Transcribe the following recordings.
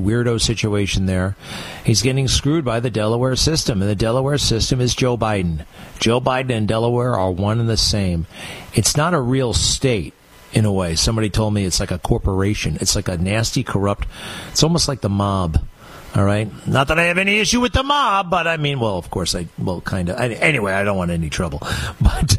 weirdo situation there. He's getting screwed by the Delaware system, and the Delaware system is Joe Biden. Joe Biden and Delaware are one and the same. It's not a real state, in a way. Somebody told me it's like a corporation. It's like a nasty, corrupt, it's almost like the mob. All right? Not that I have any issue with the mob, but I mean, well, of course, kind of. Anyway, I don't want any trouble. But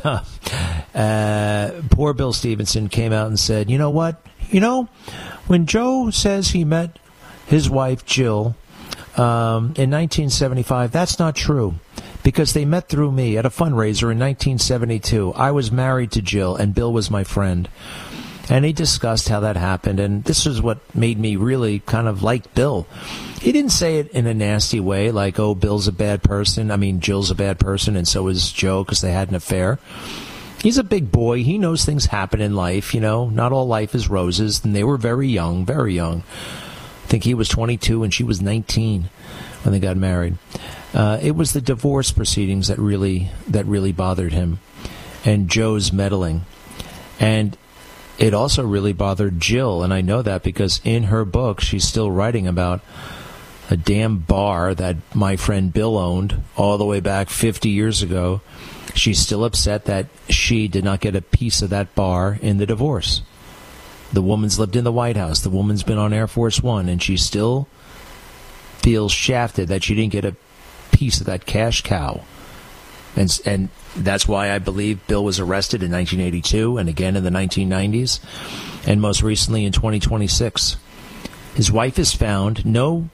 poor Bill Stevenson came out and said, you know what? When Joe says he met his wife, Jill, in 1975, that's not true. Because they met through me at a fundraiser in 1972. I was married to Jill, and Bill was my friend. And he discussed how that happened, and this is what made me really kind of like Bill. He didn't say it in a nasty way, like, oh, Bill's a bad person. I mean, Jill's a bad person, and so is Joe, because they had an affair. He's a big boy. He knows things happen in life, Not all life is roses, and they were very young, very young. I think he was 22 and she was 19 when they got married. It was the divorce proceedings that really bothered him, and Joe's meddling. And it also really bothered Jill, and I know that because in her book, she's still writing about a damn bar that my friend Bill owned all the way back 50 years ago. She's still upset that she did not get a piece of that bar in the divorce. The woman's lived in the White House. The woman's been on Air Force One, and she still feels shafted that she didn't get a piece of that cash cow. And that's why I believe Bill was arrested in 1982 and again in the 1990s and most recently in 2026. His wife is found, no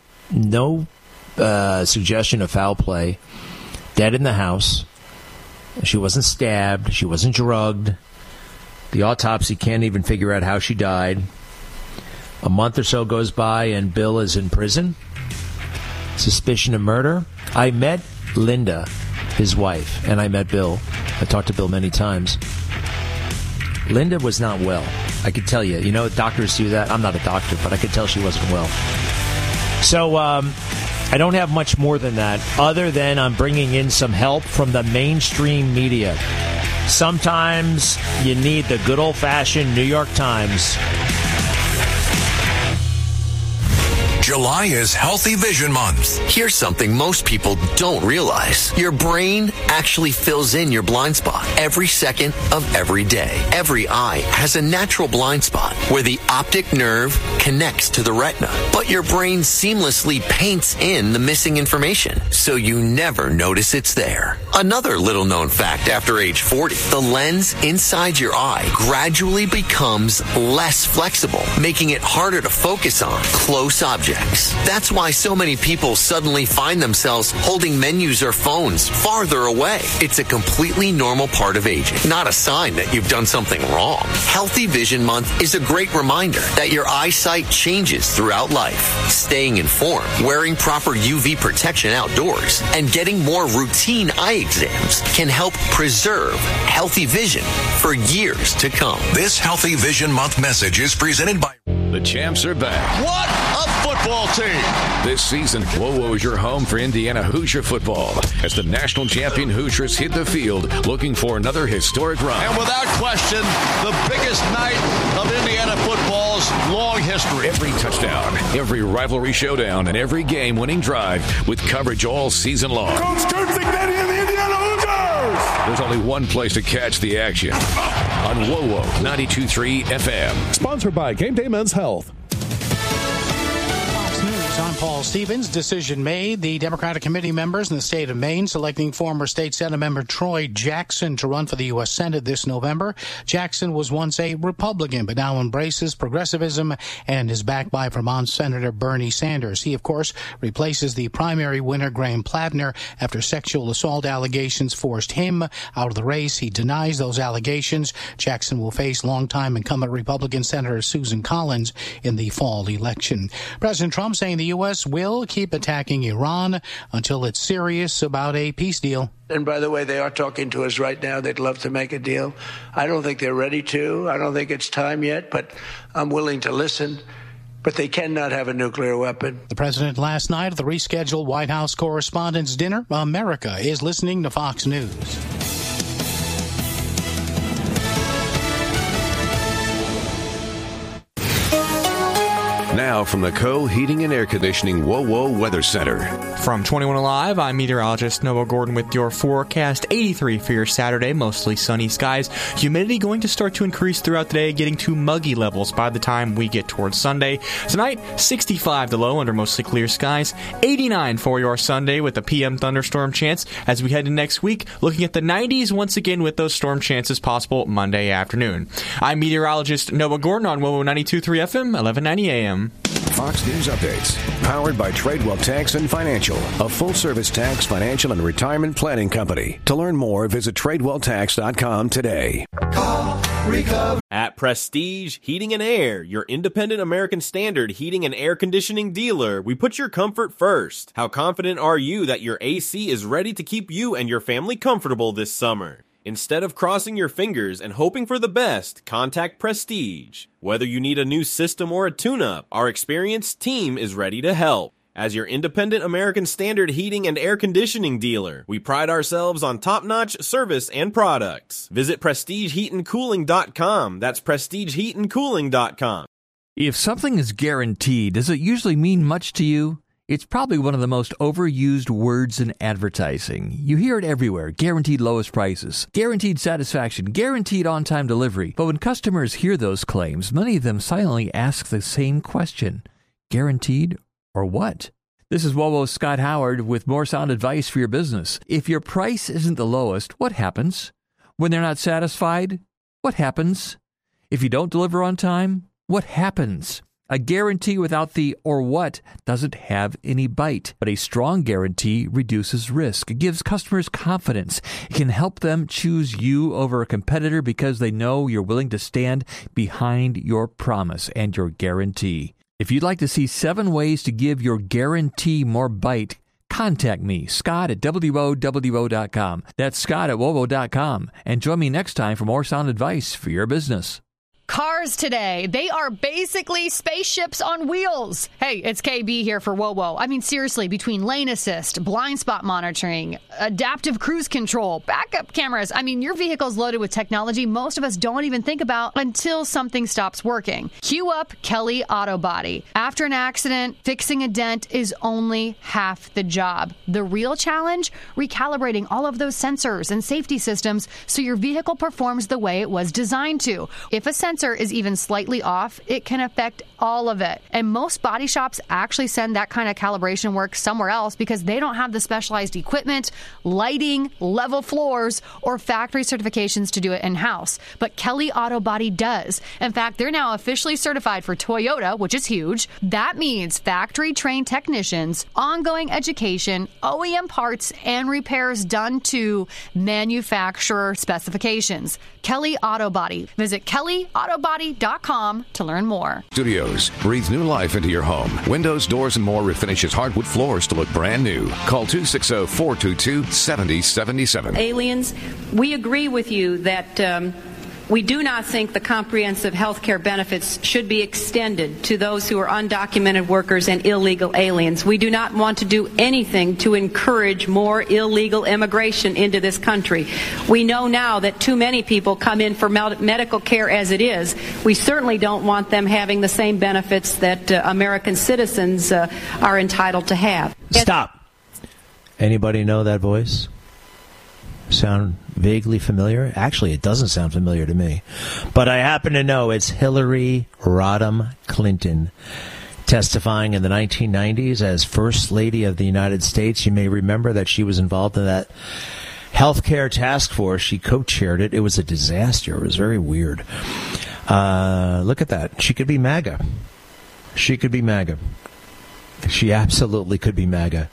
suggestion of foul play, dead in the house. She wasn't stabbed. She wasn't drugged. The autopsy can't even figure out how she died. A month or so goes by and Bill is in prison. Suspicion of murder. I met Linda, his wife, and I met Bill. I talked to Bill many times. Linda was not well. I could tell you. Doctors do that. I'm not a doctor, but I could tell she wasn't well. So I don't have much more than that, other than I'm bringing in some help from the mainstream media. Sometimes you need the good old-fashioned New York Times. July is Healthy Vision Month. Here's something most people don't realize. Your brain actually fills in your blind spot every second of every day. Every eye has a natural blind spot where the optic nerve connects to the retina. But your brain seamlessly paints in the missing information, so you never notice it's there. Another little known fact after age 40, the lens inside your eye gradually becomes less flexible, making it harder to focus on close objects. That's why so many people suddenly find themselves holding menus or phones farther away. It's a completely normal part of aging, not a sign that you've done something wrong. Healthy Vision Month is a great reminder that your eyesight changes throughout life. Staying informed, wearing proper UV protection outdoors, and getting more routine eye exams can help preserve healthy vision for years to come. This Healthy Vision Month message is presented by... The champs are back. What a football team! This season, WoWo is your home for Indiana Hoosier football as the national champion Hoosiers hit the field looking for another historic run. And without question, the biggest night of Indiana football's long history. Every touchdown, every rivalry showdown, and every game-winning drive with coverage all season long. Coach Kurt Cignetti and the Indiana Hoosiers! There's only one place to catch the action. On WoWo 92.3 FM. Sponsored by Game Day Men's Health. I'm Paul Stevens. Decision made. The Democratic Committee members in the state of Maine selecting former State Senate member Troy Jackson to run for the U.S. Senate this November. Jackson was once a Republican, but now embraces progressivism and is backed by Vermont Senator Bernie Sanders. He, of course, replaces the primary winner, Graham Plattner, after sexual assault allegations forced him out of the race. He denies those allegations. Jackson will face longtime incumbent Republican Senator Susan Collins in the fall election. President Trump saying the U.S. will keep attacking Iran until it's serious about a peace deal. And by the way, they are talking to us right now. They'd love to make a deal. I don't think they're ready to. I don't think it's time yet, but I'm willing to listen. But they cannot have a nuclear weapon. The president last night at the rescheduled White House Correspondents' Dinner. America is listening to Fox News. Now from the Heating and Air Conditioning WoWo Weather Center. From 21 Alive, I'm meteorologist Noah Gordon with your forecast. 83 for your Saturday, mostly sunny skies. Humidity going to start to increase throughout the day, getting to muggy levels by the time we get towards Sunday. Tonight, 65 the low under mostly clear skies. 89 for your Sunday with a PM thunderstorm chance. As we head into next week, looking at the 90s once again with those storm chances possible Monday afternoon. I'm meteorologist Noah Gordon on WoWo 92.3 FM, 1190 AM. Fox News Updates, powered by Tradewell Tax and Financial, a full-service tax, financial, and retirement planning company. To learn more, visit TradewellTax.com today. At Prestige Heating and Air, your independent American Standard heating and air conditioning dealer, we put your comfort first. How confident are you that your AC is ready to keep you and your family comfortable this summer? Instead of crossing your fingers and hoping for the best, contact Prestige. Whether you need a new system or a tune-up, our experienced team is ready to help. As your independent American Standard heating and air conditioning dealer, we pride ourselves on top-notch service and products. Visit PrestigeHeatandCooling.com. That's PrestigeHeatandCooling.com. If something is guaranteed, does it usually mean much to you? It's probably one of the most overused words in advertising. You hear it everywhere. Guaranteed lowest prices, guaranteed satisfaction, guaranteed on-time delivery. But when customers hear those claims, many of them silently ask the same question. Guaranteed or what? This is WoWo's Scott Howard with more sound advice for your business. If your price isn't the lowest, what happens? When they're not satisfied, what happens? If you don't deliver on time, what happens? A guarantee without the or what doesn't have any bite, but a strong guarantee reduces risk. It gives customers confidence. It can help them choose you over a competitor because they know you're willing to stand behind your promise and your guarantee. If you'd like to see 7 ways to give your guarantee more bite, contact me, Scott at WOWO.com. That's Scott at WOWO.com. And join me next time for more sound advice for your business. Cars today, they are basically spaceships on wheels. Hey, it's KB here for WoWo. I mean, seriously, between lane assist, blind spot monitoring, adaptive cruise control, backup cameras. I mean, your vehicle's loaded with technology most of us don't even think about until something stops working. Cue up Kelly Auto Body. After an accident, fixing a dent is only half the job. The real challenge? Recalibrating all of those sensors and safety systems so your vehicle performs the way it was designed to. If a sensor is even slightly off, it can affect all of it. And most body shops actually send that kind of calibration work somewhere else because they don't have the specialized equipment, lighting, level floors, or factory certifications to do it in-house. But Kelly Auto Body does. In fact, they're now officially certified for Toyota, which is huge. That means factory-trained technicians, ongoing education, OEM parts, and repairs done to manufacturer specifications. Kelly Auto Body. Visit KellyAutoBody.com to learn more. Studios, breathe new life into your home. Windows, doors, and more refinishes hardwood floors to look brand new. Call 260-422-7077. Aliens, we agree with you that we do not think the comprehensive health care benefits should be extended to those who are undocumented workers and illegal aliens. We do not want to do anything to encourage more illegal immigration into this country. We know now that too many people come in for medical care as it is. We certainly don't want them having the same benefits that American citizens are entitled to have. Stop. Anybody know that voice? Sound vaguely familiar? Actually, it doesn't sound familiar to me. But I happen to know it's Hillary Rodham Clinton testifying in the 1990s as First Lady of the United States. You may remember that she was involved in that healthcare task force. She co-chaired it. It was a disaster. It was very weird. Look at that. She could be MAGA. She could be MAGA. She absolutely could be MAGA.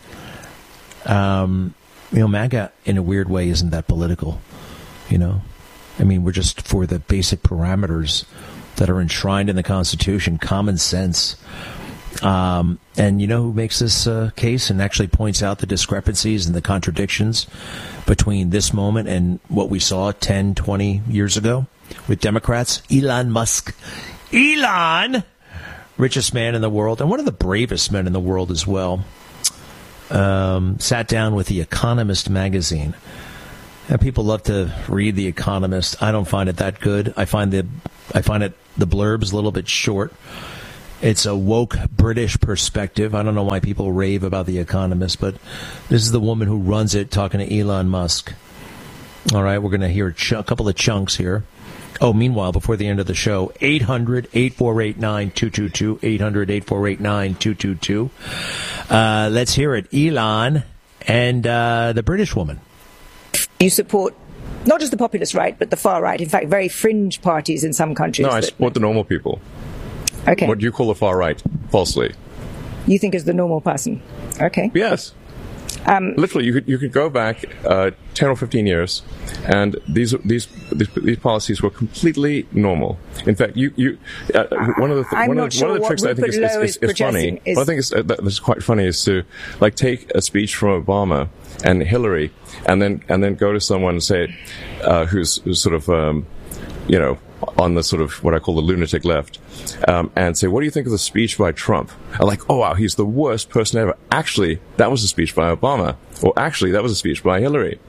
MAGA, in a weird way, isn't that political, I mean, we're just for the basic parameters that are enshrined in the Constitution, common sense. And you know who makes this case and actually points out the discrepancies and the contradictions between this moment and what we saw 10, 20 years ago with Democrats? Elon Musk. Elon! Richest man in the world, and one of the bravest men in the world as well. Sat down with The Economist magazine. And people love to read The Economist. I don't find it that good. I find the blurbs a little bit short. It's a woke British perspective. I don't know why people rave about The Economist, but this is the woman who runs it talking to Elon Musk. All right, we're going to hear a couple of chunks here. Oh, meanwhile, before the end of the show, 800-8489-222, 800-8489-222. Let's hear it. Elon and the British woman. You support not just the populist right, but the far right. In fact, very fringe parties in some countries. No, I support the normal people. Okay. What you call the far right, falsely. You think is the normal person. Okay. Yes. Literally, you could go back 10 or 15 years, and these policies were completely normal. In fact, one of the tricks that I think is funny. One thing that's quite funny is to take a speech from Obama and Hillary, and then go to someone and say, who's sort of on the sort of what I call the lunatic left, and say, what do you think of the speech by Trump? I'm like, oh wow, he's the worst person ever. Actually, that was a speech by Obama. Or actually, that was a speech by Hillary.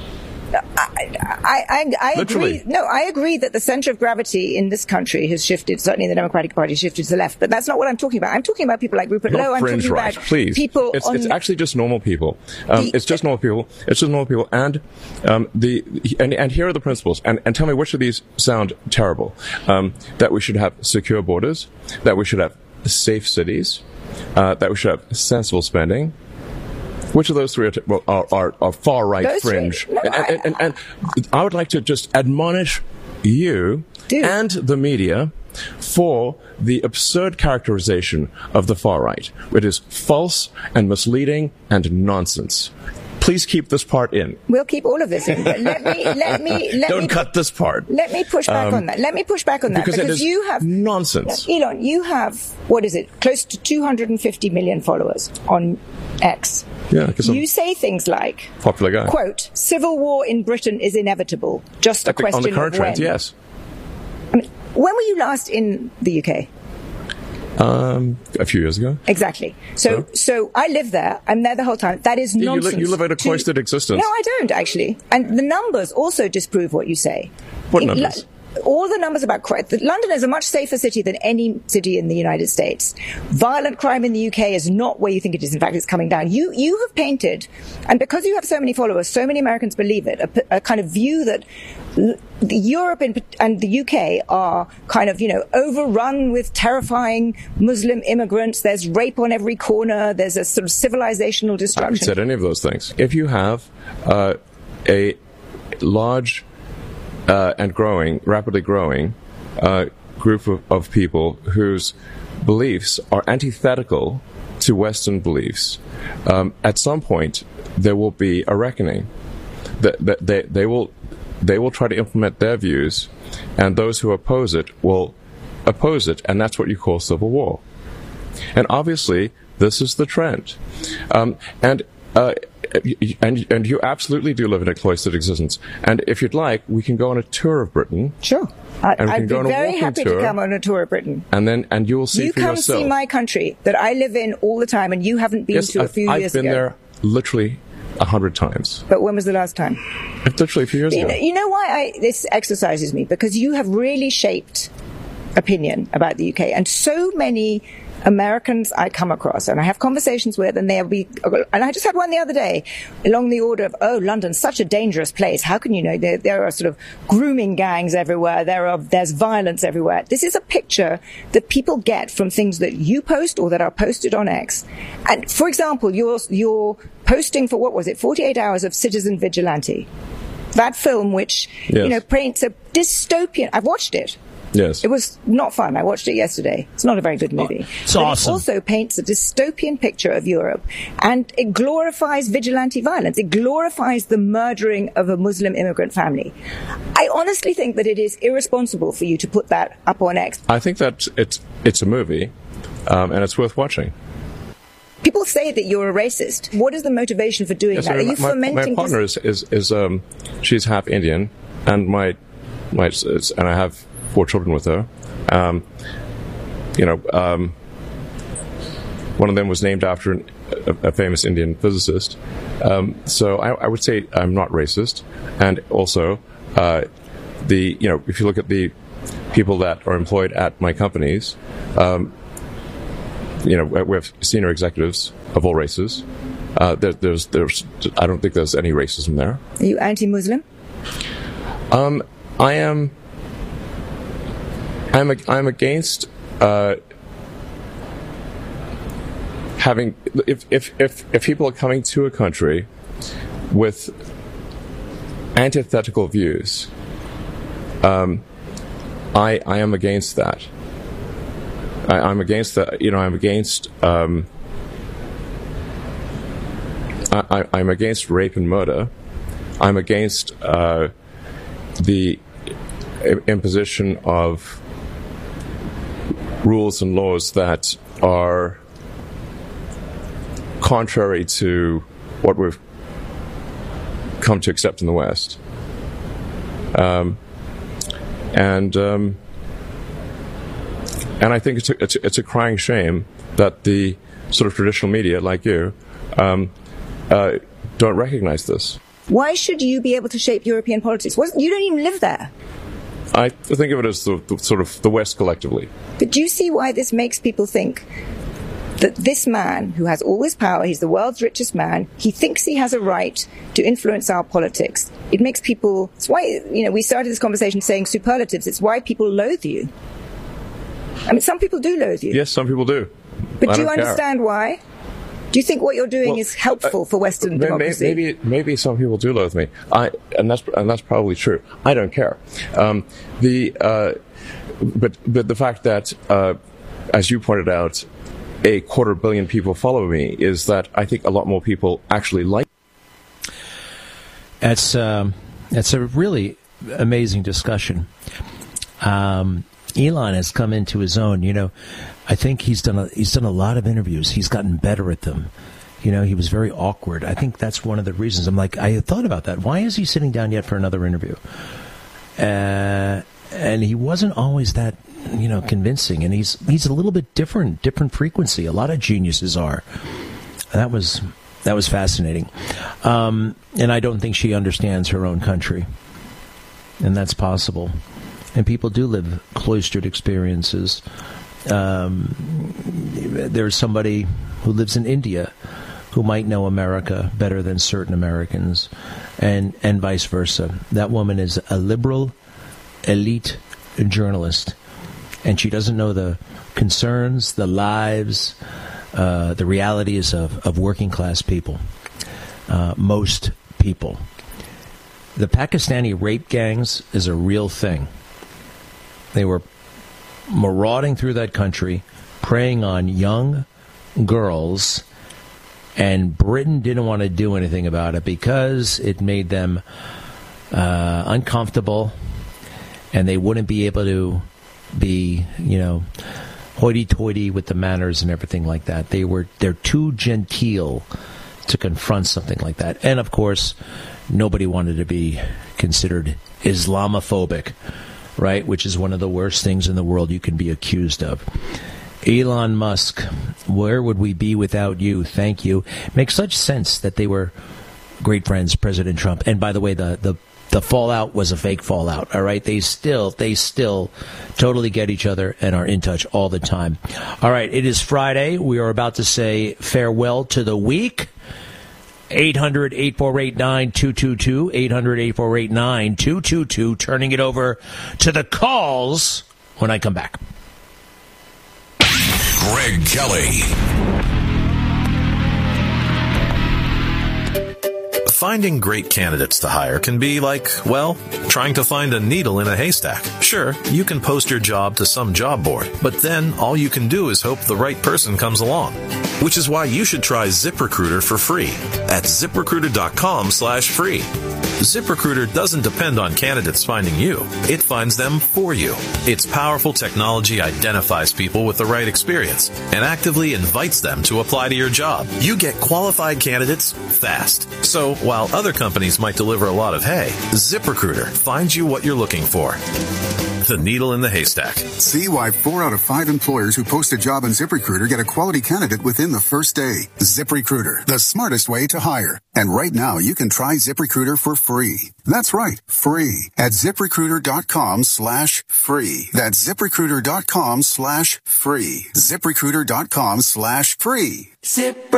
I agree. No, I agree that the center of gravity in this country has shifted. Certainly, the Democratic Party shifted to the left. But that's not what I'm talking about. I'm talking about people like Rupert Lowe. I'm talking about people. It's actually just normal people. It's just normal people. It's just normal people. And and here are the principles. And tell me which of these sound terrible. That we should have secure borders. That we should have safe cities. That we should have sensible spending. Which of those three are far right fringe? And I would like to just admonish you and the media for the absurd characterization of the far right. It is false and misleading and nonsense. Please keep this part in. We'll keep all of this in. But let me Don't cut this part. Let me push back on that. Let me push back on that because you have nonsense. Elon, you have close to 250 million followers on X. Yeah, you say things like, popular guy. Quote, civil war in Britain is inevitable. Just a question of when. On the current trend, yes. I mean, when were you last in the UK? A few years ago. Exactly. So I live there. I'm there the whole time. That is nonsense. You live a cloistered existence. No, I don't, actually. And the numbers also disprove what you say. What numbers? All the numbers about crime. London is a much safer city than any city in the United States. Violent crime in the UK is not where you think it is. In fact, it's coming down. You have painted, and because you have so many followers, so many Americans believe it, a kind of view that Europe and the UK are kind of, overrun with terrifying Muslim immigrants. There's rape on every corner. There's a sort of civilizational destruction. I haven't said any of those things. If you have a large and rapidly growing group of people whose beliefs are antithetical to Western beliefs, at some point there will be a reckoning. They will try to implement their views, and those who oppose it will oppose it, and that's what you call civil war. And obviously, this is the trend. And you absolutely do live in a cloistered existence. And if you'd like, we can go on a tour of Britain. Sure. I'd be very happy to come on a tour of Britain. And you will see for yourself. You come see my country that I live in all the time, and you haven't been to a few years ago. I've been there literally 100 times. But when was the last time? Literally a few years ago. You know why this exercises me? Because you have really shaped opinion about the UK, and so many Americans I come across and I have conversations with, and and I just had one the other day along the order of, oh, London's such a dangerous place. How can you know? There are sort of grooming gangs everywhere. There's violence everywhere. This is a picture that people get from things that you post or that are posted on X. And for example, you're posting for, 48 hours of Citizen Vigilante. That film, which, paints a dystopian. I've watched it. Yes. It was not fun. I watched it yesterday. It's not a very good movie. It's awesome. It also paints a dystopian picture of Europe, and it glorifies vigilante violence. It glorifies the murdering of a Muslim immigrant family. I honestly think that it is irresponsible for you to put that up on X. I think that it's a movie, and it's worth watching. People say that you're a racist. What is the motivation for doing that? Are you fomenting? My partner is she's half Indian, and and I have 4 children with her. One of them was named after a famous Indian physicist. So I would say I'm not racist. And also, if you look at the people that are employed at my companies, we have senior executives of all races. I don't think there's any racism there. Are you anti-Muslim? I'm against having if people are coming to a country with antithetical views. I am against that. I'm against that. I'm against. I'm against rape and murder. I'm against the imposition of rules and laws that are contrary to what we've come to accept in the West. And I think it's a crying shame that the sort of traditional media, like you, don't recognize this. Why should you be able to shape European politics? You don't even live there. I think of it as the sort of the West collectively. But do you see why this makes people think that this man, who has all this power, he's the world's richest man, he thinks he has a right to influence our politics? It makes people... It's why, we started this conversation saying superlatives. It's why people loathe you. I mean, some people do loathe you. Yes, some people do. But do you understand why? Do you think what you're doing is helpful for Western democracy? Maybe some people do loathe me, and that's probably true. I don't care. But the fact that, as you pointed out, 250 million people follow me is that I think a lot more people actually like. That's a really amazing discussion. Elon has come into his own. I think he's done a lot of interviews. He's gotten better at them. He was very awkward. I think that's one of the reasons. I thought about that. Why is he sitting down yet for another interview? And he wasn't always that, convincing. And he's a little bit different frequency. A lot of geniuses are. That was fascinating. And I don't think she understands her own country. And that's possible. And people do live cloistered experiences. There's somebody who lives in India who might know America better than certain Americans, and vice versa. That woman is a liberal, elite journalist, and she doesn't know the concerns, the lives, the realities of working class people. Most people. The Pakistani rape gangs is a real thing. They were marauding through that country, preying on young girls, and Britain didn't want to do anything about it because it made them uncomfortable, and they wouldn't be able to be, hoity-toity with the manners and everything like that. They're too genteel to confront something like that. And, of course, nobody wanted to be considered Islamophobic, right, which is one of the worst things in the world you can be accused of. Elon Musk, where would we be without you? Thank you. Makes such sense that they were great friends, President Trump. And by the way, the fallout was a fake fallout, all right? They still totally get each other and are in touch all the time. All right, it is Friday. We are about to say farewell to the week. 800-848-9222, 800-848-9222, turning it over to the calls when I come back. Greg Kelly. Finding great candidates to hire can be like, well, trying to find a needle in a haystack. Sure, you can post your job to some job board, but then all you can do is hope the right person comes along. Which is why you should try ZipRecruiter for free at ZipRecruiter.com/free. ZipRecruiter doesn't depend on candidates finding you. It finds them for you. Its powerful technology identifies people with the right experience and actively invites them to apply to your job. You get qualified candidates fast. So while other companies might deliver a lot of hay, ZipRecruiter finds you what you're looking for. the needle in the haystack. See why 4 out of 5 employers who post a job on ZipRecruiter get a quality candidate within the first day. ZipRecruiter, the smartest way to hire. And right now, you can try ZipRecruiter for free. That's right, free at ZipRecruiter.com/free. That's ZipRecruiter.com/free. ZipRecruiter.com/free.